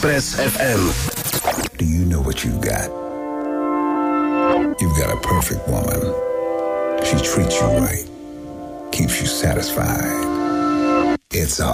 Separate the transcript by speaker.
Speaker 1: Express FM.
Speaker 2: Do you know what you got? You've got a perfect woman. She treats you right, keeps you satisfied. It's a